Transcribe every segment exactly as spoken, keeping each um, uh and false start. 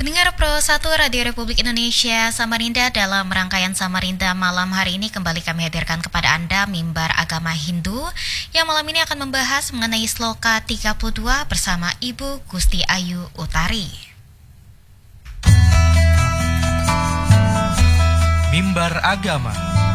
Pendengar Pro satu Radio Republik Indonesia Samarinda, dalam rangkaian Samarinda malam hari ini kembali kami hadirkan kepada Anda Mimbar Agama Hindu yang malam ini akan membahas mengenai Sloka tiga puluh dua bersama Ibu Gusti Ayu Utari. Mimbar Agama.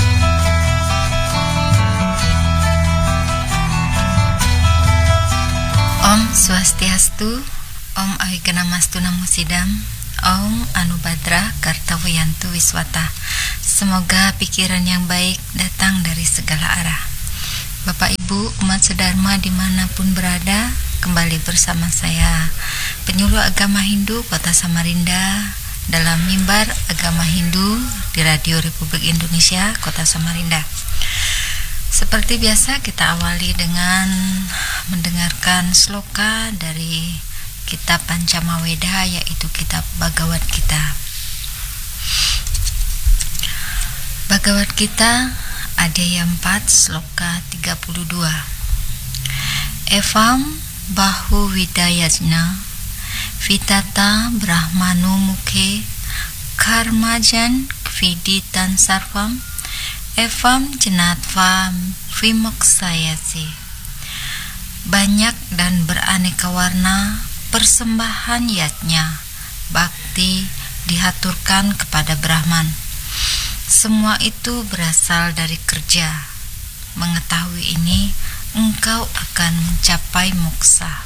Om Swastiastu, Om Awiganamastu Namo Sidam, Om Anubhadra Kartawayantu Wiswata. Semoga pikiran yang baik datang dari segala arah. Bapak Ibu umat sedharma dimanapun berada, kembali bersama saya penyuluh agama Hindu Kota Samarinda dalam Mimbar Agama Hindu di Radio Republik Indonesia Kota Samarinda. Seperti biasa kita awali dengan mendengarkan sloka dari kitab Pancamaweda, yaitu kitab Bhagavad Gita. Bhagavad Gita Adhyaya empat sloka tiga puluh dua. Evam bahu vidayajna vitata brahmano mukhe karmajan viditan sarvam evam jenatva vimoksayasi. Banyak dan beraneka warna persembahan yatnya bakti dihaturkan kepada Brahman. Semua itu berasal dari kerja. Mengetahui ini, engkau akan mencapai moksa.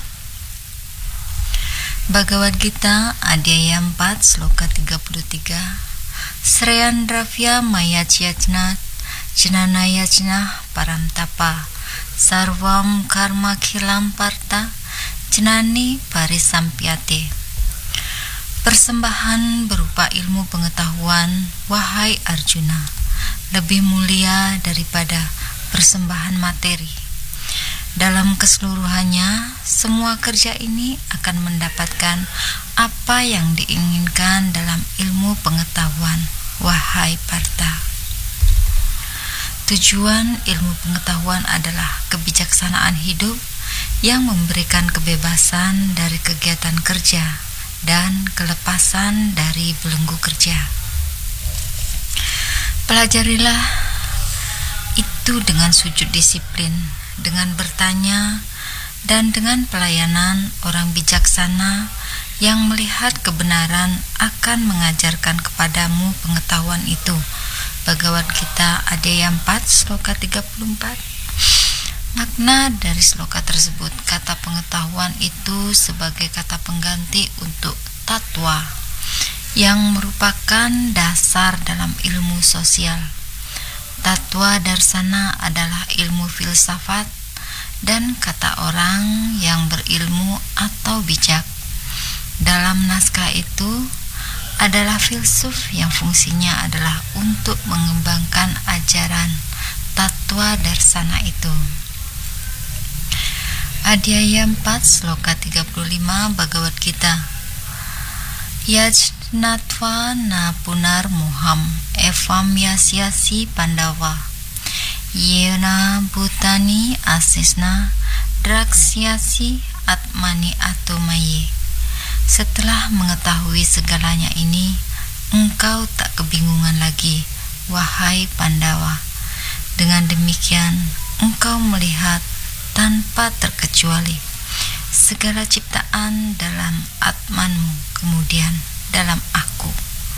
Bhagavad Gita Adhyaya empat sloka tiga puluh tiga. Sreyandravya mayajyajna Jnanayajna paramtapa sarvam karma khilam parta jnani parisampyate. Persembahan berupa ilmu pengetahuan, wahai Arjuna, lebih mulia daripada persembahan materi. Dalam keseluruhannya, semua kerja ini akan mendapatkan apa yang diinginkan dalam ilmu pengetahuan, wahai Partha. Tujuan ilmu pengetahuan adalah kebijaksanaan hidup yang memberikan kebebasan dari kegiatan kerja dan kelepasan dari belenggu kerja. Pelajarilah itu dengan sujud disiplin, dengan bertanya, dan dengan pelayanan orang bijaksana yang melihat kebenaran akan mengajarkan kepadamu pengetahuan itu. Bhagavad Gita Adhyaya empat sloka tiga puluh empat. Makna dari sloka tersebut, kata pengetahuan itu sebagai kata pengganti untuk tatwa yang merupakan dasar dalam ilmu sosial. Tatwa darsana adalah ilmu filsafat dan kata orang yang berilmu atau bijak. Dalam naskah itu adalah filsuf yang fungsinya adalah untuk mengembangkan ajaran tatwa darsana itu. Adhyaya empat sloka tiga puluh lima Bhagavad Gita. Yajnatva na punar muham evam yasyasi pandawa yena bhutani asisna draksyasi atmani atomaye. Setelah mengetahui segalanya ini, engkau tak kebingungan lagi, wahai Pandawa. Dengan demikian, engkau melihat tanpa terkecuali segala ciptaan dalam atmanmu, kemudian dalam aku.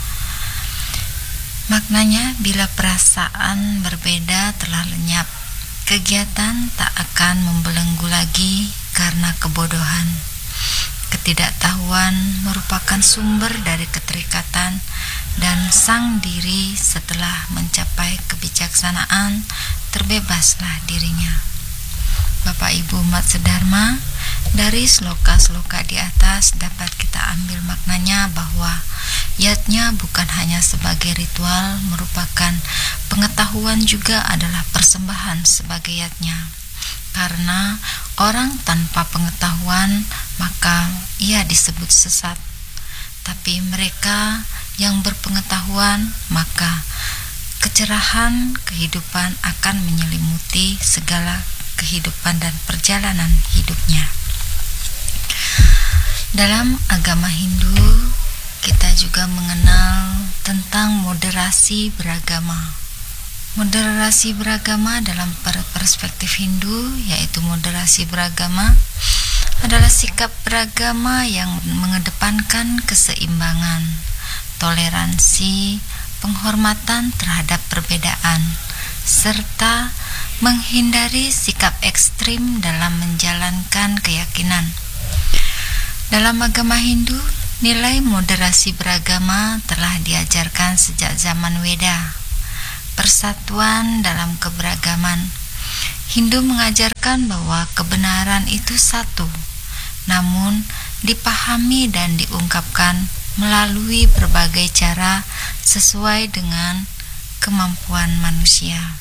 Maknanya, bila perasaan berbeda telah lenyap, kegiatan tak akan membelenggu lagi karena kebodohan. Ketidaktahuan merupakan sumber dari keterikatan, dan sang diri setelah mencapai kebijaksanaan terbebaslah dirinya. Bapak Ibu umat sedharma, dari sloka-sloka di atas dapat kita ambil maknanya bahwa yatnya bukan hanya sebagai ritual, merupakan pengetahuan juga adalah persembahan sebagai yatnya. Karena orang tanpa pengetahuan maka ia disebut sesat. Tapi mereka yang berpengetahuan maka kecerahan kehidupan akan menyelimuti segala kehidupan dan perjalanan hidupnya. Dalam agama Hindu juga mengenal tentang moderasi beragama. Moderasi beragama dalam perspektif Hindu, yaitu moderasi beragama adalah sikap beragama yang mengedepankan keseimbangan, toleransi, penghormatan terhadap perbedaan, serta menghindari sikap ekstrim dalam menjalankan keyakinan. Dalam agama Hindu, nilai moderasi beragama telah diajarkan sejak zaman Weda. Persatuan dalam keberagaman. Hindu mengajarkan bahwa kebenaran itu satu, namun dipahami dan diungkapkan melalui berbagai cara sesuai dengan kemampuan manusia.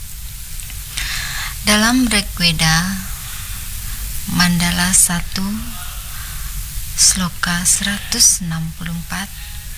Dalam Rigveda, Mandala satu, Sloka seratus enam puluh empat,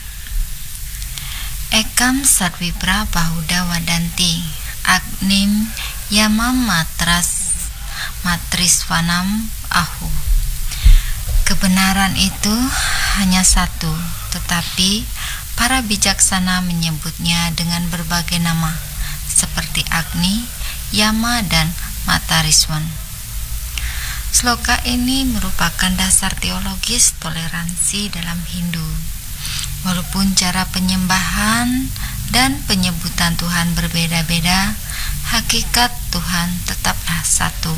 Ekam Satwibra Bahuda Wadanti Agnim Yamam Matras Matrisvanam Ahu. Kebenaran itu hanya satu, tetapi para bijaksana menyebutnya dengan berbagai nama, seperti Agni, Yama, dan Matariswan. Sloka ini merupakan dasar teologis toleransi dalam Hindu. Walaupun cara penyembahan dan penyebutan Tuhan berbeda-beda, hakikat Tuhan tetaplah satu.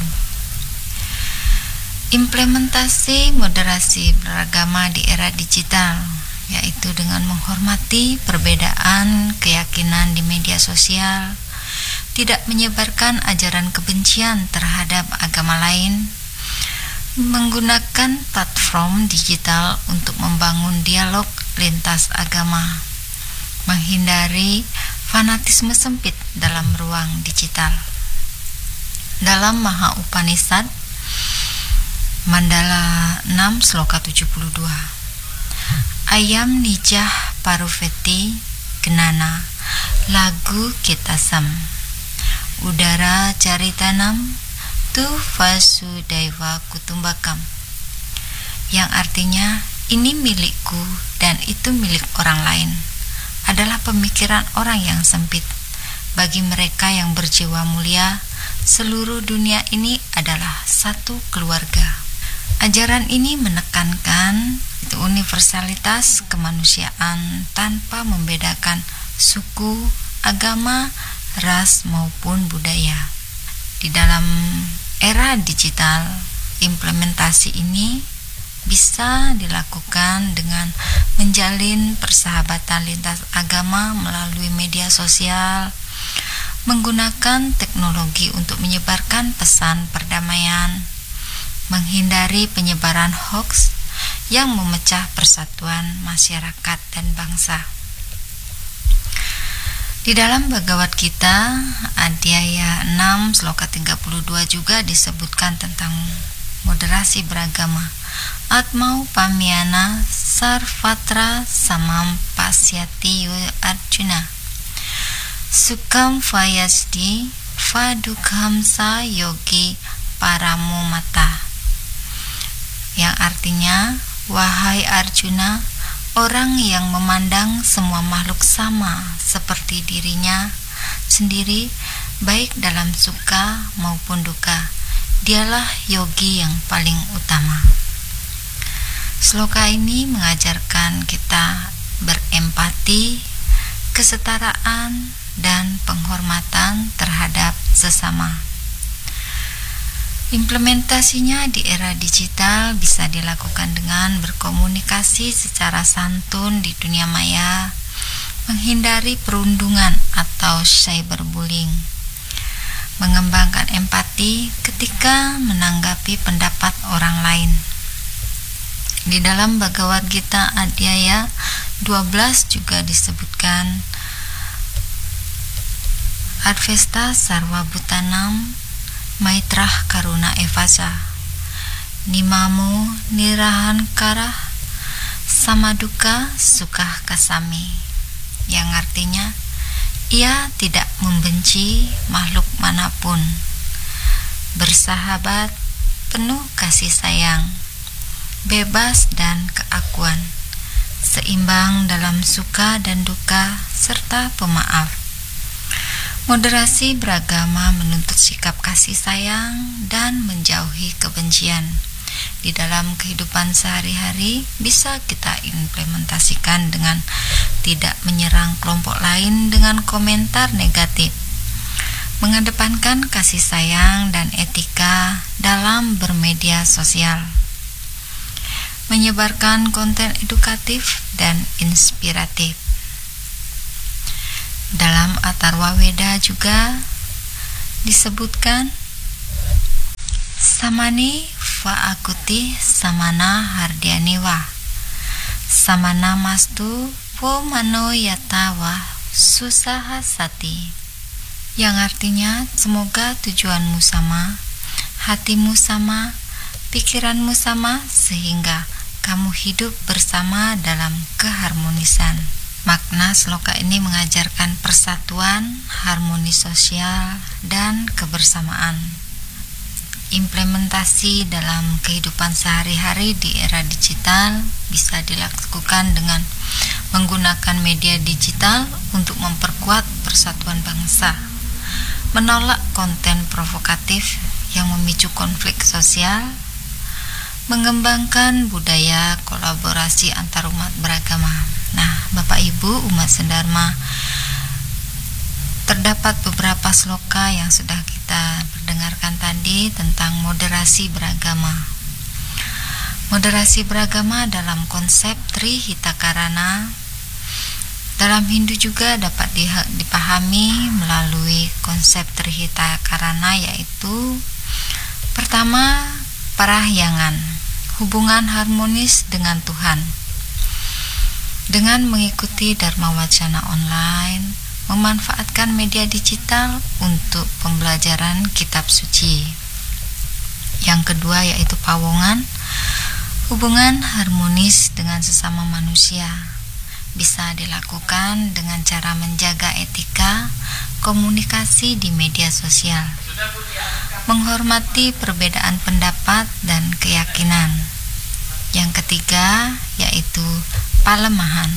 Implementasi moderasi beragama di era digital, yaitu dengan menghormati perbedaan keyakinan di media sosial, tidak menyebarkan ajaran kebencian terhadap agama lain, menggunakan platform digital untuk membangun dialog lintas agama, menghindari fanatisme sempit dalam ruang digital. Dalam Maha Upanishad Mandala enam Sloka tujuh puluh dua, Ayam Nijah Paruveti Gnana Lagu Kitasam Udara Caritanam Tu Vasudaiva Kutumbakam, yang artinya ini milikku dan itu milik orang lain, adalah pemikiran orang yang sempit. Bagi mereka yang berjiwa mulia, seluruh dunia ini adalah satu keluarga. Ajaran ini menekankan universalitas kemanusiaan tanpa membedakan suku, agama, ras maupun budaya. Di dalam era digital, implementasi ini bisa dilakukan dengan menjalin persahabatan lintas agama melalui media sosial, menggunakan teknologi untuk menyebarkan pesan perdamaian, menghindari penyebaran hoaks yang memecah persatuan masyarakat dan bangsa. Di dalam Bhagavad Gita, Adhyaya enam Sloka tiga puluh dua juga disebutkan tentang moderasi beragama. Atmau pamyana sarvatra samam pasyati Arjuna sukam vayasdi vadukam sa yogi paramo mata, yang artinya, wahai Arjuna, orang yang memandang semua makhluk sama seperti dirinya sendiri, baik dalam suka maupun duka, dialah yogi yang paling utama. Sloka ini mengajarkan kita berempati, kesetaraan, dan penghormatan terhadap sesama. Implementasinya di era digital bisa dilakukan dengan berkomunikasi secara santun di dunia maya, menghindari perundungan atau cyberbullying, mengembangkan empati ketika menanggapi pendapat orang lain. Di dalam Bhagavad Gita Adhyaya dua belas juga disebutkan, Advesta Sarva Bhutanam Maitrah Karuna Evasa Nimamu Nirahankara Samaduka Sukah Kasami, yang artinya, ia tidak membenci makhluk manapun, bersahabat, penuh kasih sayang, bebas dan keakuan, seimbang dalam suka dan duka, serta pemaaf. Moderasi beragama menuntut sikap kasih sayang dan menjauhi kebencian. Di dalam kehidupan sehari-hari bisa kita implementasikan dengan tidak menyerang kelompok lain dengan komentar negatif, mengedepankan kasih sayang dan etika dalam bermedia sosial, menyebarkan konten edukatif dan inspiratif. Dalam Atharwa Weda juga disebutkan samani vaakuti samana hardianiwa samana mastu po mano yatawa susaha sati, yang artinya semoga tujuanmu sama, hatimu sama, pikiranmu sama, sehingga kamu hidup bersama dalam keharmonisan. Makna sloka ini mengajarkan persatuan, harmoni sosial, dan kebersamaan. Implementasi dalam kehidupan sehari-hari di era digital bisa dilakukan dengan menggunakan media digital untuk memperkuat persatuan bangsa, menolak konten provokatif yang memicu konflik sosial, mengembangkan budaya kolaborasi antar umat beragama. Nah, Bapak Ibu umat Sendharma, terdapat beberapa sloka yang sudah kita perdengarkan tadi tentang moderasi beragama. Moderasi beragama dalam konsep Tri Hitakarana dalam Hindu juga dapat dipahami melalui konsep Tri Hitakarana, yaitu pertama, parahyangan, hubungan harmonis dengan Tuhan. Dengan mengikuti Dharma Wacana online, memanfaatkan media digital untuk pembelajaran kitab suci. Yang kedua yaitu pawongan, hubungan harmonis dengan sesama manusia. Bisa dilakukan dengan cara menjaga etika komunikasi di media sosial, menghormati perbedaan pendapat dan keyakinan. Yang ketiga yaitu palemahan,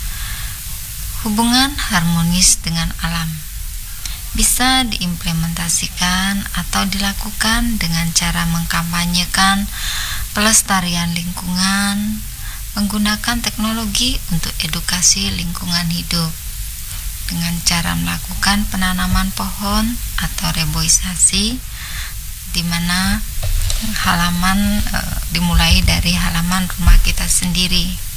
hubungan harmonis dengan alam. Bisa diimplementasikan atau dilakukan dengan cara mengkampanyekan pelestarian lingkungan, menggunakan teknologi untuk edukasi lingkungan hidup, dengan cara melakukan penanaman pohon atau reboisasi, di mana halaman e, dimulai dari halaman rumah kita sendiri.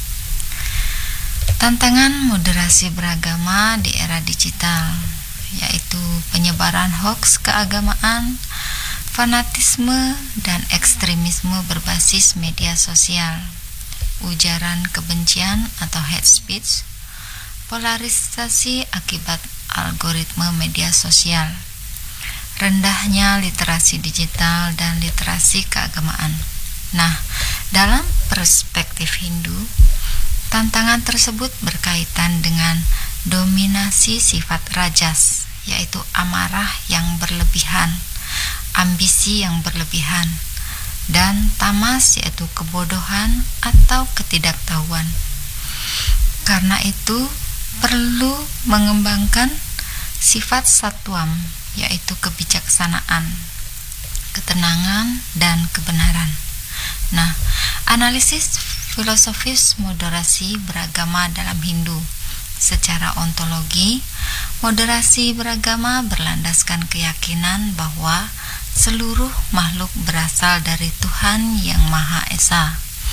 Tantangan moderasi beragama di era digital yaitu penyebaran hoaks keagamaan, fanatisme, dan ekstremisme berbasis media sosial, ujaran kebencian atau hate speech, polarisasi akibat algoritma media sosial, rendahnya literasi digital dan literasi keagamaan. Nah, dalam perspektif Hindu, tantangan tersebut berkaitan dengan dominasi sifat rajas, yaitu amarah yang berlebihan, ambisi yang berlebihan, dan tamas, yaitu kebodohan atau ketidaktahuan. Karena itu, perlu mengembangkan sifat satwam, yaitu kebijaksanaan, ketenangan, dan kebenaran. Nah, analisis filosofis moderasi beragama dalam Hindu. Secara ontologi, moderasi beragama berlandaskan keyakinan bahwa seluruh makhluk berasal dari Tuhan Yang Maha Esa.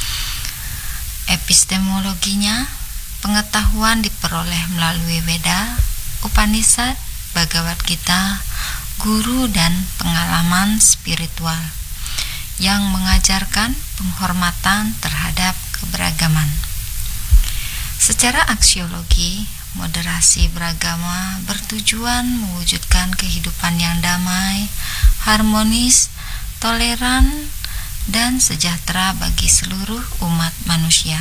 Epistemologinya, pengetahuan diperoleh melalui Weda, Upanishad, Bhagavad Gita, guru dan pengalaman spiritual yang mengajarkan penghormatan terhadap keberagaman. Secara aksiologi, moderasi beragama bertujuan mewujudkan kehidupan yang damai, harmonis, toleran, dan sejahtera bagi seluruh umat manusia.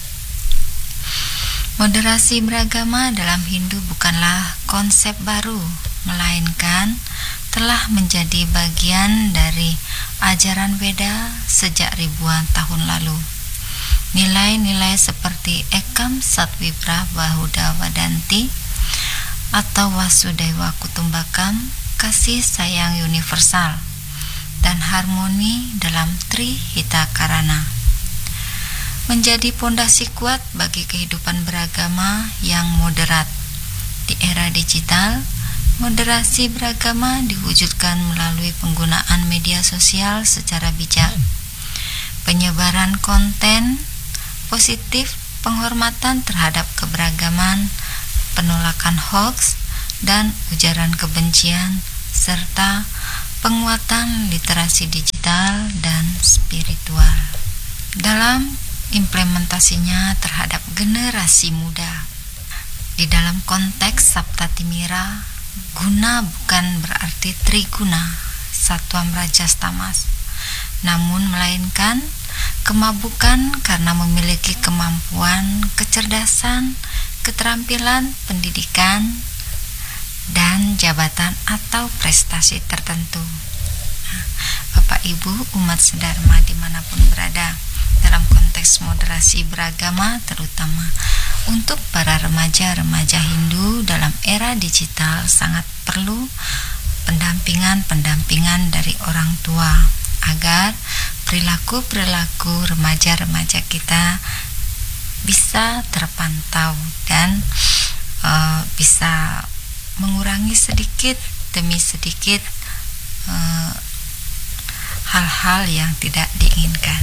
Moderasi beragama dalam Hindu bukanlah konsep baru, melainkan telah menjadi bagian dari ajaran Weda sejak ribuan tahun lalu. Nilai-nilai seperti ek Kutumbakam Satwibra Bahuda Wadanti atau Wasudewa Kutumbakam, kasih sayang universal dan harmoni dalam Tri Hita Karana, menjadi pondasi kuat bagi kehidupan beragama yang moderat. Di era digital, moderasi beragama diwujudkan melalui penggunaan media sosial secara bijak, penyebaran konten positif, penghormatan terhadap keberagaman, penolakan hoaks dan ujaran kebencian, serta penguatan literasi digital dan spiritual dalam implementasinya terhadap generasi muda. Di dalam konteks Sabta Timira, guna bukan berarti triguna, satwam rajas tamas, namun melainkan kemabukan karena memiliki kemampuan, kecerdasan, keterampilan, pendidikan, dan jabatan atau prestasi tertentu. Nah, Bapak Ibu umat sedharma dimanapun berada, dalam konteks moderasi beragama terutama untuk para remaja-remaja Hindu dalam era digital sangat perlu pendampingan-pendampingan dari orang tua agar perilaku-perilaku remaja-remaja kita bisa terpantau dan uh, bisa mengurangi sedikit demi sedikit uh, hal-hal yang tidak diinginkan.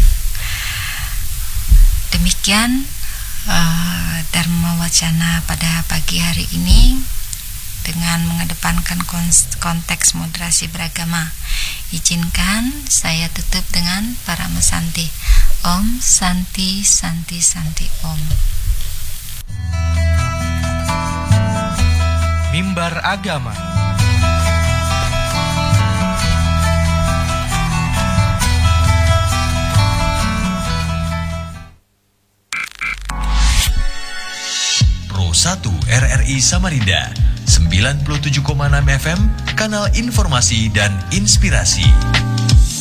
Demikian uh, Dharma Wacana pada pagi hari ini dengan mengedepankan konteks moderasi beragama. Izinkan saya tutup dengan para mesanti. Om Santi Santi Santi Om. Mimbar Agama. Pro satu R R I Samarinda, sembilan puluh tujuh koma enam F M, kanal informasi dan inspirasi.